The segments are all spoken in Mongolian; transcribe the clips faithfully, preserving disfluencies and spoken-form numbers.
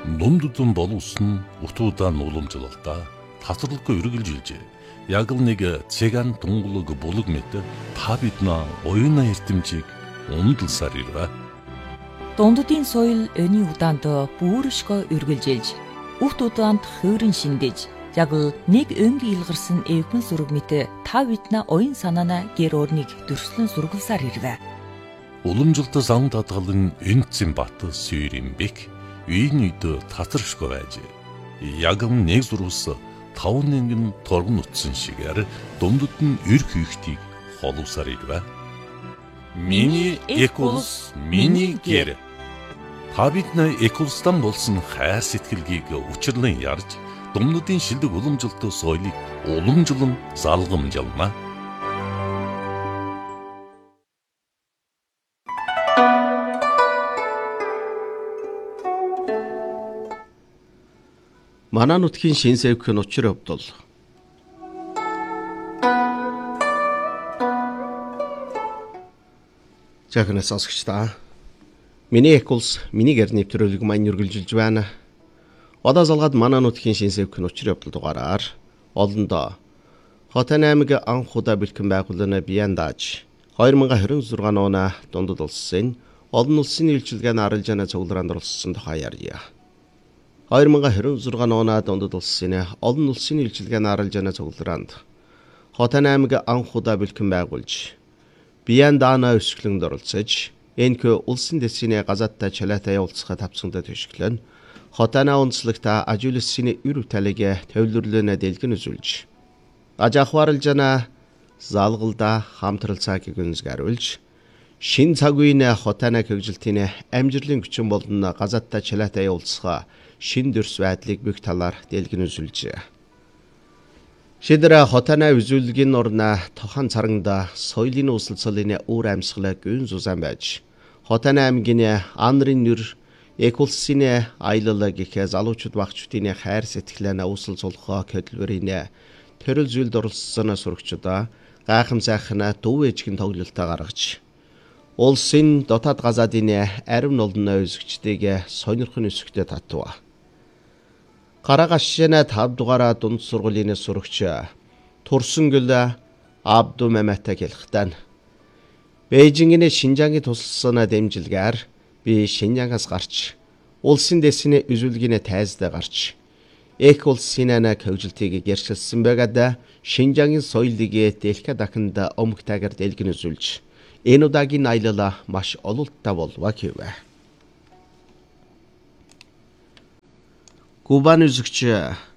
Дундутан боловс нь утуудаан уламжлалтаа тасралгүй үргэлжилжээ. Яг л нэг цэган тунгалаг булаг мэт та биднээ оюуна эрдэмжийг ундалсаар ирвэ. Дундутын соёл өний удаанд бүршгөө үргэлжилж, урт удаанд хувирын шиндэж, яг л нэг өнг илгарсан эвхэн зураг мэт та биднээ оюун санаана гэр орныг дөрслөн сургалсаар ирвэ. Уламжлалт зам татгалан энцэн бат сүйрийн бэк үйн үйд татаршгүй байж. Яг нэг зурвас тав нэгэн торгон утсан шигээр дундад нь эрх ихтийг холовсаар ирвэ. Миний эколс, миний гэр. Та биднээ эколстан болсон хайр сэтгэлгийг учирлан ярьж, дундадын шилдэг уламжлалт соёлыг уламжлан залгамжлана. Манай нутгийн шин сэвхэн учир явдал. Жахна сонсогчдаа. Миний эколс, миний гэр нэвтрүүлэг маань үргэлжилж байна. Одоо залгаад манай нутгийн шин сэвхэн учир явдал дугаараар олондоо Хотын аймаг анх удаа бэлтгэн байгууллагын Бияндааж две тысячи двадцать шесть оны дундад улсын олон улсын үйлчилгээний арилжааны цуглараанд оролцсон тухай ярья. две тысячи двадцать шесть оны дундад улсын олон улсын үйлчилгээний арилжааны цуглараанд Хотын аймаг анх удаа бэлтгэн байгуулж Бияндаана өсгөлөнд оролцож энэхүү улсын дэсний газааттай чалаатай явуулцахад тавцсандаа төшөглөн Хотана онцлогта ажуулсны үр талыг төвлөрлөнө дэлгэн үзүүлж ажаахваралжана залгалда хамтралцааг гүнзгааруулж шин цаг үеийн Хотана хөгжилтийн амжилтын хүчин болон газааттай чалаатай явуулцах шин дөрс байдлыг бүх талаар дэлгэн үзүүлжээ. Шидра Хотана үзүүлгийн орна тохон царангда соёлын өсөлцөлийн уур амьсгалаа гүн зузаан байж Хотана аймгийн анрын нэр эколсины аялал гэх залуучууд багчдын хайр сэтгэлээ өсөл цулхоо хөдөлмөрийн төрөл зүйлд оролцсон сурагчдаа гайхамсайхна дуу ээжгийн тоглолтоо гаргаж улсын дотоод газаадын арим нолны үзэгчдийг сонирхон өсгөхтэй татваа. Карагашшина тав дугаараа дунд сургуулийн сурагч Турсангөл Абду Мамата хэлэхдээ Бээжингийн Шинжаангийн тусалсан дэмжилгээр би Шинжаангаас гарч улсын дэсний үзүүлгийн тайзтай гарч эк улсын хөгжилтийг гэрчилсэн байгаад Шинжаангийн соёлыг дэлхийд дахинд өмгтайгаар дэлгэн үзүүлж энэ удаагийн аялал маш ололттой болов гэвэ. Кубаны үзэгч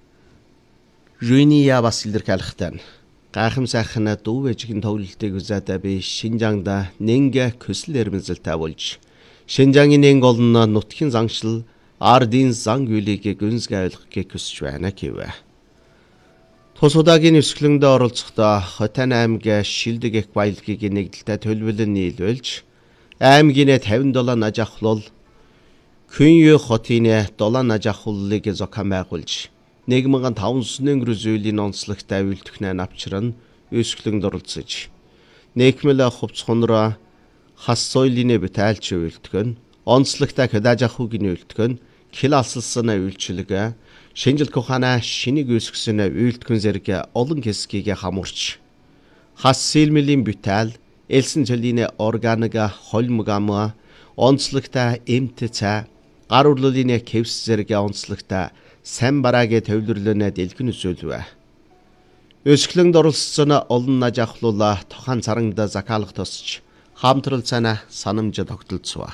Жуниа бас илэрхийлэхдээ гайхамсайхна дуу ээжгийн тоглолтыг үзээд би Шинжаангда нэнгэ көсөл эрмэлзэлтэй болж Шинжаангийн нэн олон нутгийн зангшил ардын занг үйлийг гүнзгайлахыг хүсэж байна гэвэ. Тус удаагийн өсгөлөнд оролцохдоо Хотын аймгийн шилдэг их баялагийг нэгдэлтэй төлөвлөн нийлүүлж аймгийн пятьдесят доллар аж ахуйл Күнью хотын доллар аж ахуйлыг зохион байгуулж нэг мянган таван өнгөр зүйлийн онцлогтой үйлдвэрнээ навчран өсгөлөнд оролцож нийгмэл хувцс хонроо хас соёлын битайлч үйлдвэр онцлогтой аж ахуйн үйлдвэр кил алсалсан үйлчилгээ шинжил ухааны шинийг өсгсөн үйлдвэр зэрэг олон хэсгийг хамуурч хас сэлмэлийн битэл элсэн цэлийн органик холмгам онцлогтой эмт цай гар урлалын кевс зэрэг онцлогтой сайн бараагийн төвлөрлөнө дэлгэн үзүүлвэ. Өсгөлөнд оролцсон олон аж ахуйлаа тохон царангда закаалах тусч хамтрал цаана санамж тогтолцов.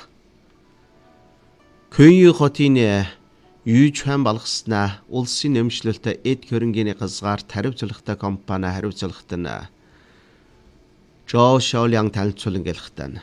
Күнью хотын Южхан балгаснаа улсын нэмшлэлтэй эд хөрөнгөний газгаар таривчлахтай компани хариуцлагат нь Жоо Шоолянг танилцуулан гэлэхтэн.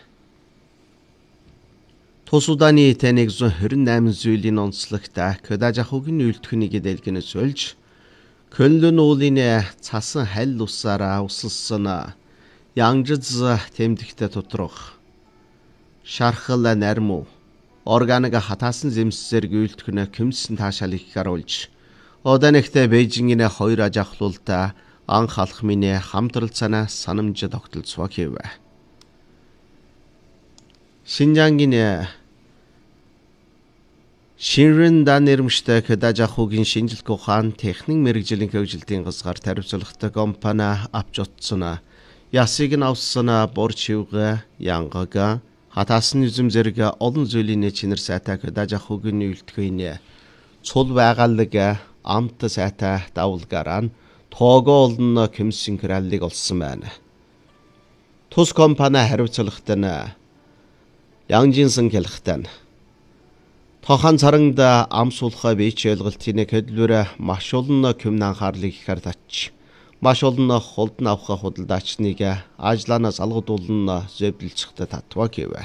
Тус удааны нэг зуун двадцать восемь зүйлийн онцлогтой аж ахуйн үйлдвэрийг дэлгэн үзүүлж Көнлөн уулын цасан хал усаараа усалсан янгжз тэмдэгтэй тутрах шархал нарму органик хатаасан зэмсээр үйлдвэрнэ көмсөн таашаал их харуулж оданэгтэй Бээжингийн хоёр аж ахуйлтай анх алхмын хамтрал цаана санамж тогтолцоо гэвэ. Шинжаангийн Шинрэн дан нэрмжтэй Кэдаж ахуйгийн шинжилгээ ухаан техник мэрэгжлийн хөгжилтийн газгаар таривчлахтай компани авч утсан ясыг нь авсан борчивга янгага хатаасан үзэм зэрэг олон зүйлийн чинэр сайтай Кэдаж ахуйгийн үйлдэхүйн цул байгаалаг амт сайтай давлгараа тоогоо олон кэмсэн краллыг олсон байна. Тус компани хариуцлагатай нь Янжинсэн хэлэхтэн тохан царангда амсуулхай бич ойлголтын хөдөлгөөр маш олон хүмн анхаарлыг ихээр тач маш олон холдон авах худалдаачныг ажлаанаас алгадуулан зөвдөлцөхтэй татваа гэвэ.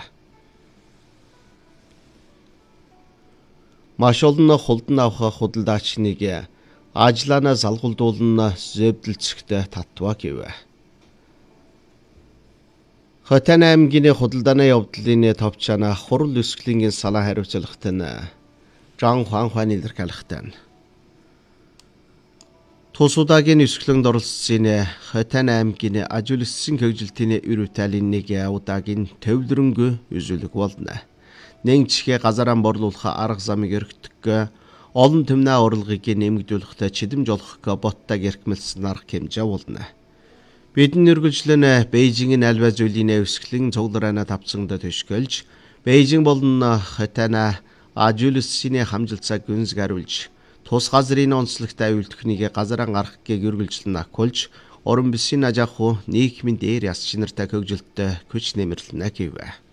Маш олон холдон авах худалдаачныг ажлаанаас алгадуулан зөвдөлцөхтэй татваа гэвэ. Хотын аймгийн худалдааны явдлын товчаана хурал өсгөлийн салан хариуцлагатай нь Жан Хуан Хуан илэрхийлэхтэй. Тус удаагийн өсгөлөнд оролцсон Хотын аймгийн ажуулсан хөгжилтийн ür үталийн нэг удаагийн төвлөрөнгө үзүүлэг болно. Нэгчгээ газараа борлуулах арга замыг өргөдөх олон төмнөө урлагийг нэмэгдүүлэхдээ чидэмж олох боттаг эрхмэлсэн арга хэмжээ болно. Бидний үргэлжлэн Бээжингийн альва зүйлийн өсгөлийн цуглараана тавцсанд төшгөлж Бээжин болон Хотын ажуулсан хамжилтсаг гүнзг хариулж тус газрын онцлогтой үйлдвэрийг газараа гаргахыг үргэлжлэн акулж орон бисийн ажааху нийгмийн дээр яс шинэртэй хөгжилтөд хүч нэмэрлэнэ гэвэ.